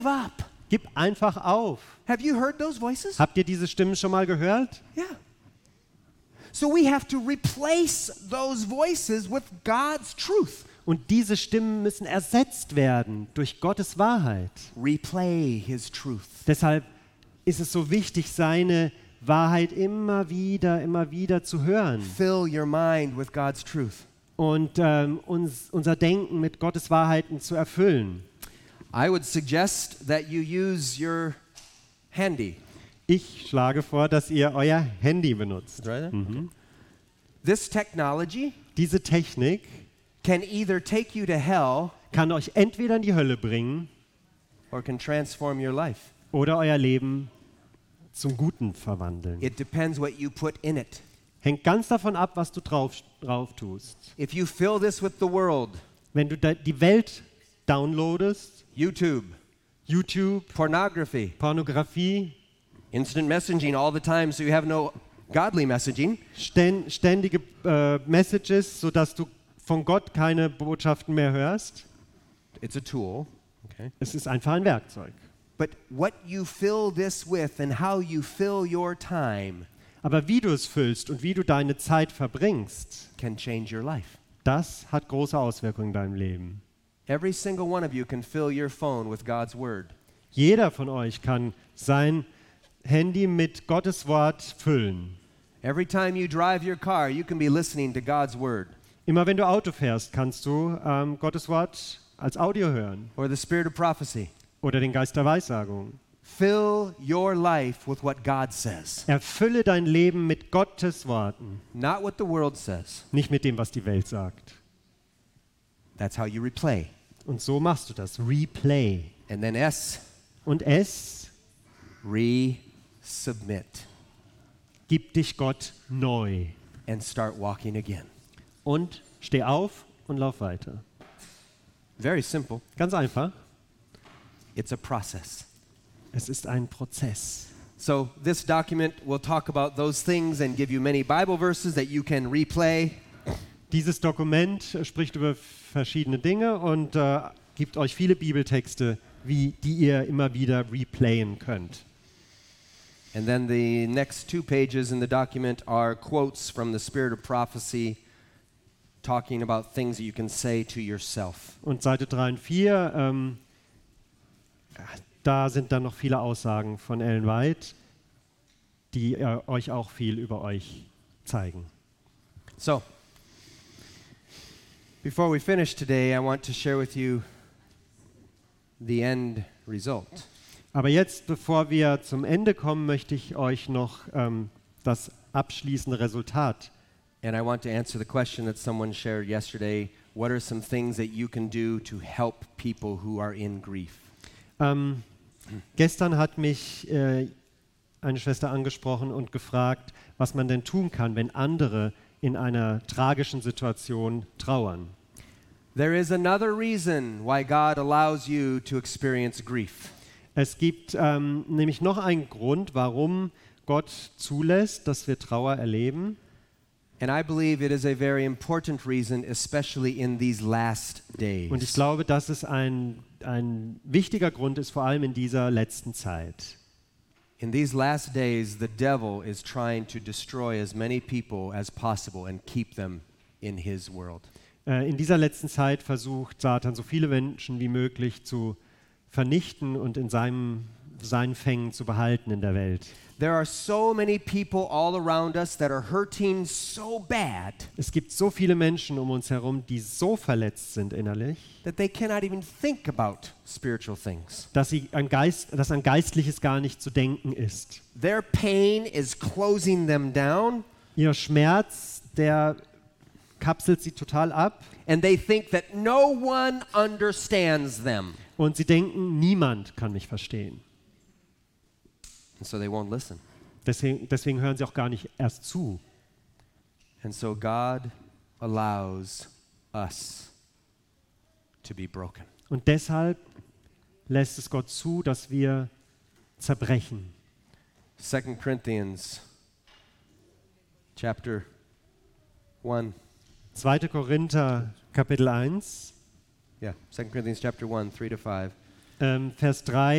up. Gib einfach auf. Have you heard those voices? Habt ihr diese Stimmen schon mal gehört? Yeah. So we have to replace those voices with God's truth. Und diese Stimmen müssen ersetzt werden durch Gottes Wahrheit. Replay his truth. Deshalb ist es so wichtig, seine Wahrheit immer wieder zu hören Fill your mind with God's truth. und unser Denken mit Gottes Wahrheiten zu erfüllen. I would suggest that you use your handy. Ich schlage vor, dass ihr euer Handy benutzt. Right there? This technology Diese Technik can either take you to hell kann euch entweder in die Hölle bringen or can transform your life. oder euer Leben zum Guten verwandeln. It depends what you put in it. Hängt ganz davon ab, was du drauf tust. If you fill this with the world, Wenn du die Welt downloadest, YouTube, YouTube, pornography, Pornografie, instant messaging all the time so you have no godly messaging, ständige Messages, sodass du von Gott keine Botschaften mehr hörst. it's a tool. Okay. Es ist einfach ein Werkzeug. But what you fill this with and how you fill your time Aber wie du es füllst und wie du deine Zeit verbringst, can change your life. das hat große Auswirkungen in deinem Leben. Every single one of you can fill your phone with God's word. Jeder von euch kann sein Handy mit Gottes Wort füllen. Every time you drive your car, you can be listening to God's word Immer wenn du Auto fährst, kannst du Gottes Wort als Audio hören or the spirit of prophecy. oder den Geist der Weissagung. Fill your life with what God says, Erfülle dein Leben mit Gottes Worten, not what the world says. nicht mit dem, was die Welt sagt. That's how you replay. Und so machst du das. Replay. And then S, Und es resubmit gibt dich Gott neu. and start walking again. Und steh auf und lauf weiter. Very simple. Ganz einfach. It's a process. Es ist ein Prozess. So this document will talk about those things and give you many Bible verses that you can replay. Dieses Dokument spricht über verschiedene Dinge und gibt euch viele Bibeltexte, die ihr immer wieder replayen könnt. And then the next 2 pages in the document are quotes from the Spirit of Prophecy talking about things that you can say to yourself. Und Seite 3 und 4, da sind dann noch viele Aussagen von Ellen White, die euch auch viel über euch zeigen. So, before we finish today, I want to share with you the end result. Aber jetzt, bevor wir zum Ende kommen, möchte ich euch noch das abschließende Resultat. And I want to answer the question that someone shared yesterday. What are some things that you can do to help people who are in grief? Gestern hat mich eine Schwester angesprochen und gefragt, was man denn tun kann, wenn andere in einer tragischen Situation trauern. There is another reason why God allows you to experience grief. Es gibt nämlich noch einen Grund, warum Gott zulässt, dass wir Trauer erleben. And I believe it is a very important reason, especially in these last days. Und ich glaube, dass es ein wichtiger Grund ist, vor allem in dieser letzten Zeit. In these last days, the devil is trying to destroy as many people as possible and keep them in his world. In dieser letzten Zeit versucht Satan, so viele Menschen wie möglich zu vernichten und in seinen Fängen zu behalten in der Welt. There are so many people all around us that are hurting so bad Es gibt so viele Menschen um uns herum, die so verletzt sind innerlich, that they cannot even think about spiritual things. dass an Geistliches gar nicht zu denken ist. Their pain is closing them down, Ihr Schmerz, der kapselt sie total ab and they think that no one understands them. und sie denken, niemand kann mich verstehen. And so they won't listen. Deswegen hören sie auch gar nicht erst zu. And so God allows us to be broken. Und deshalb lässt es Gott zu, dass wir zerbrechen. 2 Corinthians chapter 1. 2. Korinther Kapitel 1, Yeah, 2 Corinthians chapter 1, 3 to 5. Vers 3